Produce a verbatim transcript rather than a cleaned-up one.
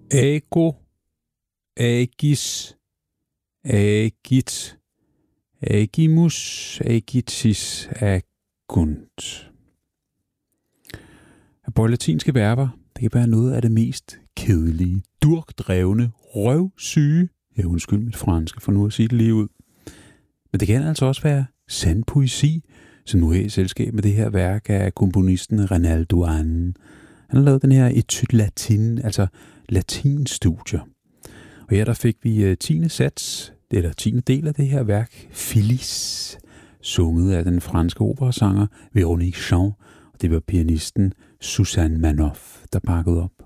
Ago, agis, agit, agimus, agitis, agunt. På latinske verber, det kan være noget af det mest kedelige, durkdrevne, røvsyge. Ja, undskyld mit franske, for nu at sige det lige ud. Men det kan altså også være sand poesi, som nu er i selskab med det her værk af komponisten René Douane. Han har lavet den her Etude Latine, altså latinstudier. Og her der fik vi uh, tiende sats, eller tiende del af det her værk, Phyllis, sunget af den franske operasanger Véronique Jean, og det var pianisten Susanne Manoff, der bakkede op.